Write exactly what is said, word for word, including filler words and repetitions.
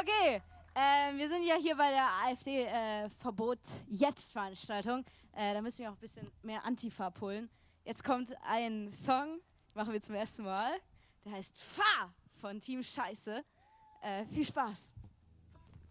Okay, äh, wir sind ja hier bei der AfD-Verbot-Jetzt-Veranstaltung. Äh, da müssen wir auch ein bisschen mehr Antifa pullen. Jetzt kommt ein Song, machen wir zum ersten Mal. Der heißt Fahr von Team Scheiße. Äh, viel Spaß.